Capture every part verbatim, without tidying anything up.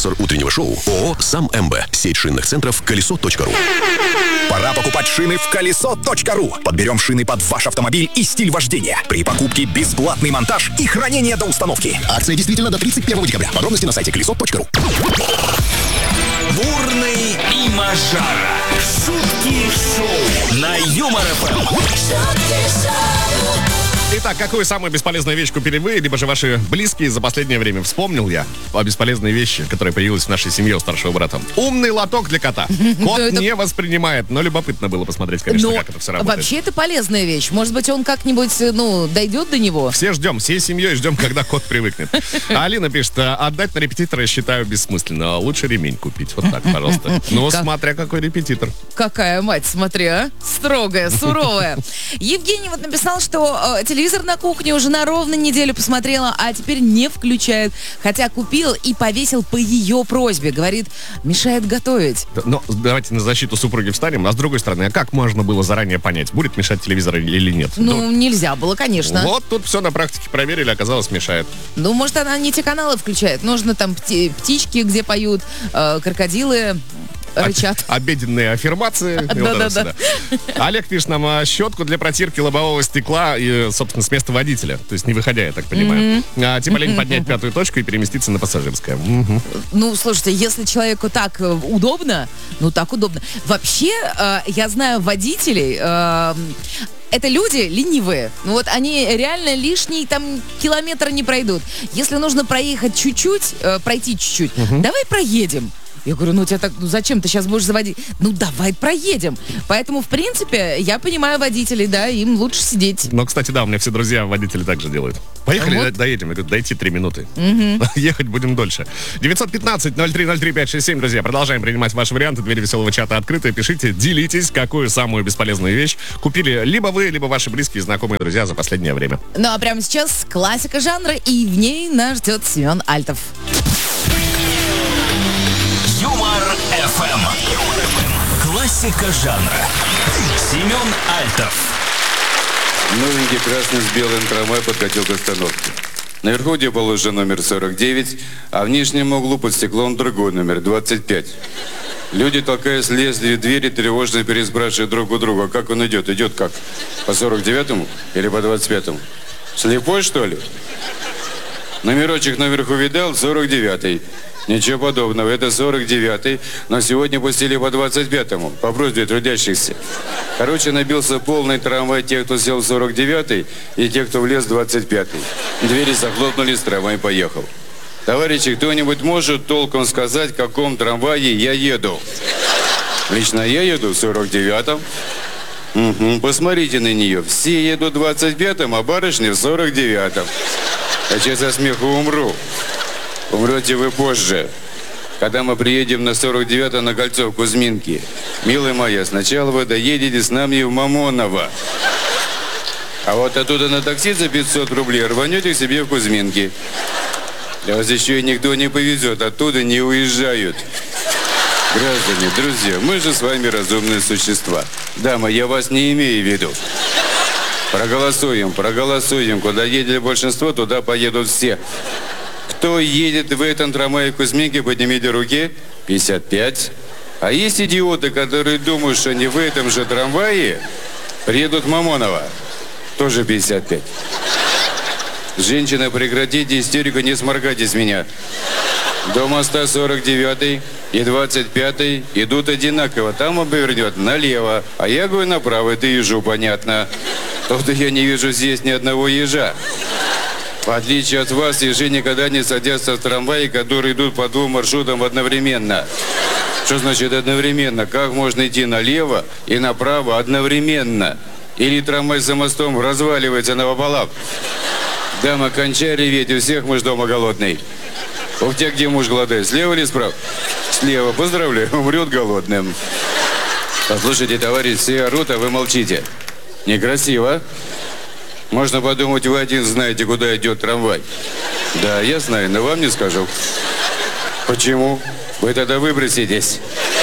Спонсор утреннего шоу ООО «Сам МБ». Сеть шинных центров «Колесо точка ру». Пора покупать шины в колесо точка ру. Подберем шины под ваш автомобиль и стиль вождения. При покупке бесплатный монтаж и хранение до установки. Акция действительно до тридцать первого декабря. Подробности на сайте колесо точка ру. Бурный и Мажара. Шутки шоу на Юмор ФМ. Итак, какую самую бесполезную вещь купили вы, либо же ваши близкие за последнее время? Вспомнил я о бесполезной вещи, которая появилась в нашей семье у старшего брата. Умный лоток для кота. Кот не воспринимает, но любопытно было посмотреть, конечно, как это все работает. Вообще это полезная вещь. Может быть, он как-нибудь, ну, дойдет до него? Все ждем, всей семьей ждем, когда кот привыкнет. А Алина пишет, отдать на репетитора я считаю бессмысленно. Лучше ремень купить. Вот так, пожалуйста. Ну, смотря какой репетитор. Какая мать, смотри, а? Строгая, суровая. Евгений вот написал, что э, телевизор на кухне уже на ровно неделю посмотрела, а теперь не включает. Хотя купил и повесил по ее просьбе. Говорит, мешает готовить. Но давайте на защиту супруги встанем. А с другой стороны, а как можно было заранее понять, будет мешать телевизор или нет? Ну, ну нельзя было, конечно. Вот тут все на практике проверили, оказалось, мешает. Ну, может, она не те каналы включает. Нужно там пти- птички, где поют, э, крокодилы рычат. Обеденные аффирмации. Да-да-да. Олег пишет нам щетку для протирки лобового стекла, и, собственно, с места водителя. То есть не выходя, я так понимаю. А, типа лень поднять пятую точку и переместиться на пассажирское. Ну, слушайте, если человеку так удобно, ну так удобно. Вообще, э, я знаю водителей, э, это люди ленивые. Ну вот они реально лишний там километр не пройдут. Если нужно проехать чуть-чуть, э, пройти чуть-чуть, давай проедем. Я говорю, ну тебя так, ну зачем ты сейчас будешь заводить? Ну давай проедем. Поэтому, в принципе, я понимаю водителей, да, им лучше сидеть. Но, кстати, да, у меня все друзья водители так же делают. Поехали, вот. Доедем. Я говорю, дойти три минуты. Угу. Ехать будем дольше. девятьсот пятнадцать ноль три ноль три пять шесть семь, друзья. Продолжаем принимать ваши варианты. Двери веселого чата открыты. Пишите, делитесь, какую самую бесполезную вещь купили либо вы, либо ваши близкие, знакомые, друзья за последнее время. Ну а прямо сейчас классика жанра, и в ней нас ждет Семен Альтов. Юмор ФМ. Классика жанра. Семен Альтов. Новенький красный с белым трамвай подкатил к остановке. Наверху, где положен номер сорок девять, а в нижнем углу под стеклом другой номер, двадцать пять. Люди, толкаясь, лезли в двери, тревожно переспрашивают друг у друга, как он идет. Идет как? По сорок девятому или по двадцать пятому? Слепой, что ли? Номерочек наверху видал, сорок девятый. Ничего подобного, это сорок девятый, но сегодня пустили по двадцать пятому, по просьбе трудящихся. Короче, набился полный трамвай тех, кто сел в сорок девятый, и тех, кто влез в двадцать пятый. Двери захлопнулись, трамвай поехал. Товарищи, кто-нибудь может толком сказать, в каком трамвае я еду? Лично я еду в сорок девятом. Угу, посмотрите на нее, все едут в двадцать пятом, а барышни в сорок девятом. Я сейчас со смеху умру. Умрете вы позже, когда мы приедем на сорок девятом на кольцо в Кузьминки. Милая моя, сначала вы доедете с нами в Мамоново. А вот оттуда на такси за пятьсот рублей рванете к себе в Кузьминки. Да вас еще и никто не повезет, оттуда не уезжают. Граждане, друзья, мы же с вами разумные существа. Дама, я вас не имею в виду. Проголосуем, проголосуем. Куда едет большинство, туда поедут все. Кто едет в этом трамвае в Кузьминке, поднимите руки. пятьдесят пять. А есть идиоты, которые думают, что они в этом же трамвае приедут в Мамоново. Тоже пятьдесят пять. Женщина, прекратите истерику, не сморгайте с меня. До моста сорок девятый и двадцать пятый идут одинаково. Там он повернет налево, а я говорю направо, это ежу, понятно. Только я не вижу здесь ни одного ежа. В отличие от вас, ежи никогда не садятся в трамваи, которые идут по двум маршрутам одновременно. Что значит одновременно? Как можно идти налево и направо одновременно? Или трамвай за мостом разваливается напополам? Дама, кончай реветь, у всех муж дома голодный. У тебя где муж голодает, слева или справа? Слева, поздравляю, умрет голодным. Послушайте, товарищи, все орут, а вы молчите. Некрасиво. Можно подумать, вы один знаете, куда идет трамвай. Да, я знаю, но вам не скажу. Почему? Вы тогда выброситесь.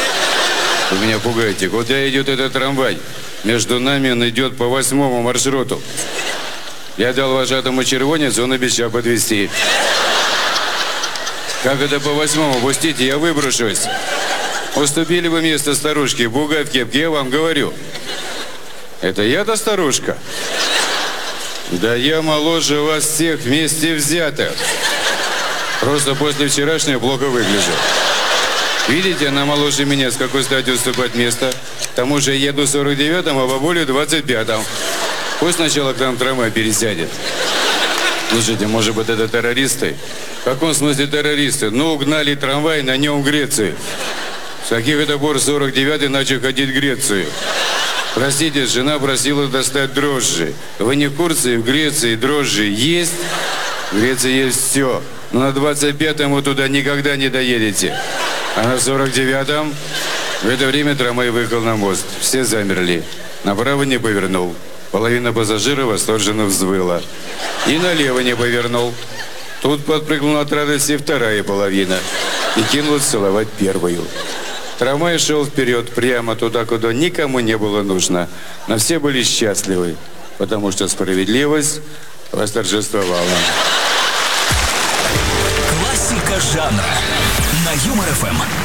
Вы меня пугаете. Куда идет этот трамвай? Между нами он идет по восьмому маршруту. Я дал вожатому червонец, он обещал подвезти. Как это по восьмому? Пустите, я выброшусь. Уступили бы место старушке, бугай в кепке, я вам говорю. Это я-то старушка? Да я моложе вас всех вместе взятых. Просто после вчерашнего плохо выгляжу. Видите, она моложе меня, с какой стати уступать место? К тому же я еду в сорок девятом, а бабуле в двадцать пятом. Пусть сначала к нам трамвай пересядет. Слушайте, может быть, это террористы? В каком смысле террористы? Ну, угнали трамвай, на нем в Грецию. С каких это пор сорок девятый начал ходить в Грецию? Простите, жена просила достать дрожжи. Вы не в курсе, в Греции дрожжи есть? В Греции есть все. Но на двадцать пятом вы туда никогда не доедете. А на сорок девятом в это время трамвай выехал на мост. Все замерли. Направо не повернул. Половина пассажиров восторженно взвыла. И налево не повернул. Тут подпрыгнула от радости вторая половина. И кинулась целовать первую. Трамвай шел вперед, прямо туда, куда никому не было нужно. Но все были счастливы, потому что справедливость восторжествовала. Классика жанра на Юмор ФМ.